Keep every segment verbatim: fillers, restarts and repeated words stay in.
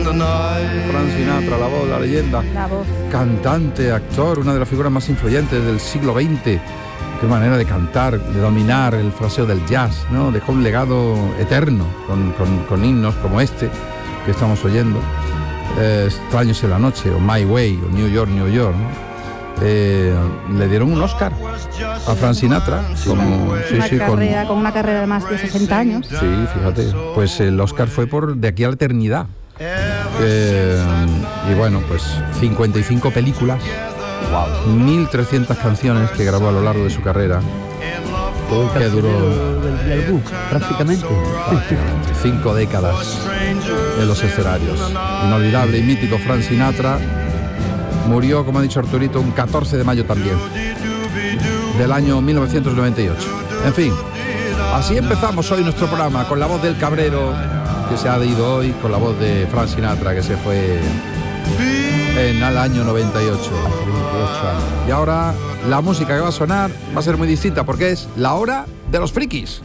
Frank Sinatra, la voz, la leyenda. La voz. Cantante, actor, una de las figuras más influyentes del siglo veinte. Qué manera de cantar, de dominar el fraseo del jazz, ¿no? Dejó un legado eterno con, con, con himnos como este que estamos oyendo. Eh, Extraños en la noche, o My Way, o New York, New York, ¿no? Eh, le dieron un Oscar a Frank Sinatra como, sí, una sí, carrera, con, con una carrera de más de sesenta años. sí, fíjate, pues el Oscar fue por De aquí a la eternidad. Eh, y bueno, pues cincuenta y cinco películas, wow, mil trescientas canciones que grabó a lo largo de su carrera. Que duró del, del book, prácticamente. Cinco décadas en los escenarios. Inolvidable y mítico Frank Sinatra. Murió, como ha dicho Arturito, un catorce de mayo también, del año mil novecientos noventa y ocho. En fin, así empezamos hoy nuestro programa, con la voz del Cabrero, que se ha ido hoy, con la voz de Frank Sinatra, que se fue en el año noventa y ocho. Y ahora la música que va a sonar va a ser muy distinta, porque es la hora de los frikis.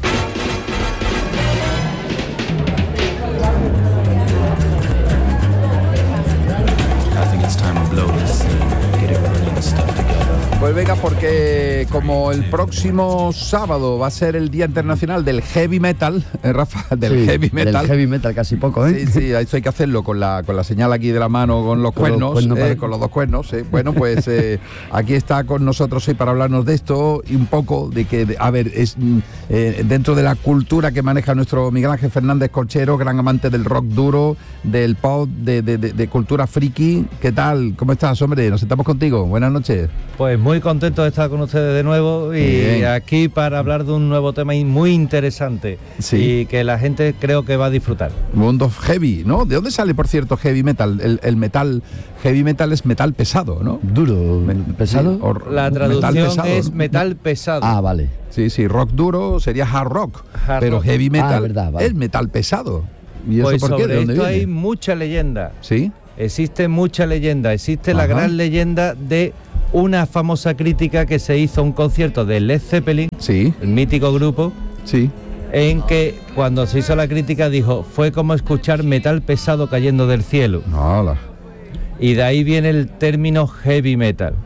Pues venga, porque como el próximo sábado va a ser el Día Internacional del Heavy Metal, eh, Rafa, del sí, Heavy Metal. Del Heavy Metal casi poco, ¿eh? Sí, sí, eso hay que hacerlo con la, con la señal aquí de la mano, con los con cuernos, los cuernos eh, para... con los dos cuernos. Eh. Bueno, pues eh, aquí está con nosotros hoy para hablarnos de esto y un poco de que, de, a ver, es eh, dentro de la cultura que maneja nuestro Miguel Ángel Fernández Corchero, gran amante del rock duro, del pop, de, de, de, de cultura friki. ¿Qué tal? ¿Cómo estás, hombre? Nos sentamos contigo. Buenas noches. Pues muy contento de estar con ustedes de nuevo y bien, aquí para hablar de un nuevo tema muy interesante, sí, y que la gente creo que va a disfrutar. Mundo heavy, ¿no? ¿De dónde sale, por cierto, heavy metal? El, el metal, heavy metal es metal pesado, ¿no? Duro, pesado. Sí, o, la traducción metal pesado, es ¿no? metal pesado. Ah, vale. Sí, sí, rock duro sería hard rock, hard pero rock. Heavy metal ah, verdad, vale. es metal pesado. ¿Y eso pues por sobre qué? ¿De dónde esto viene? hay mucha leyenda. ¿Sí? Existe mucha leyenda. Existe Ajá. la gran leyenda de una famosa crítica que se hizo a un concierto de Led Zeppelin, sí, el mítico grupo, sí, en que cuando se hizo la crítica dijo, fue como escuchar metal pesado cayendo del cielo. Hola. Y de ahí viene el término heavy metal.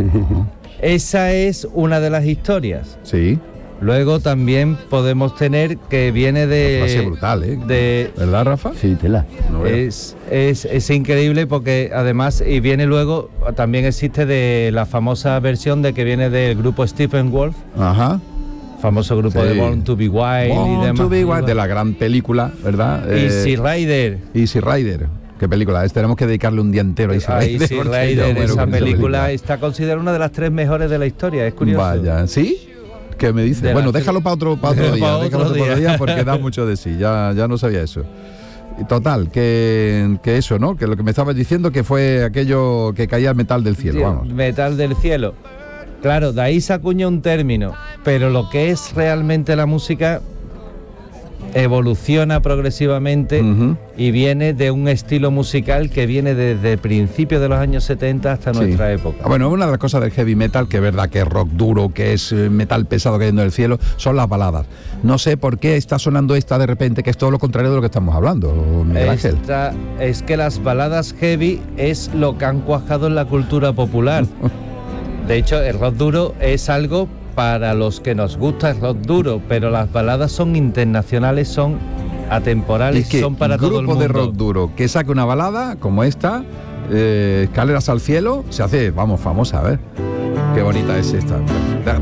Esa es una de las historias. Sí. Luego también podemos tener que viene de... Una frase brutal, ¿eh? De, ¿verdad, Rafa? Sí, tela. No es, es, es increíble porque además, y viene luego, también existe de la famosa versión de que viene del grupo Steppenwolf. Ajá. Famoso grupo sí. de Born to be Wild Born y demás. to be Wild, de la gran película, ¿verdad? Easy eh, Rider. Easy Rider. ¿Qué película es? Tenemos que dedicarle un día entero a Easy a Rider. Easy Rider, esa, esa película, película está considerada una de las tres mejores de la historia, es curioso. Vaya, ¿sí? ¿Qué me dice? De bueno, déjalo para otro, para otro día, para déjalo otro día. día porque da mucho de sí, ya, ya no sabía eso. Total, que, que eso, ¿no? Que lo que me estabas diciendo que fue aquello que caía el metal del cielo, vamos. Metal del cielo. Claro, de ahí se acuña un término, pero lo que es realmente la música evoluciona progresivamente uh-huh. y viene de un estilo musical que viene desde principios de los años setenta hasta sí. nuestra época. Bueno, una de las cosas del heavy metal, que es verdad que es rock duro, que es metal pesado cayendo del cielo, son las baladas. No sé por qué está sonando esta de repente, que es todo lo contrario de lo que estamos hablando, Miguel Ángel. Esta, es que las baladas heavy es lo que han cuajado en la cultura popular. De hecho, el rock duro es algo para los que nos gusta el rock duro, pero las baladas son internacionales, son atemporales, es que son para todo el mundo. Un grupo de rock duro que saque una balada como esta, eh, Escaleras al cielo, se hace, vamos, famosa, a ver. Qué bonita es esta.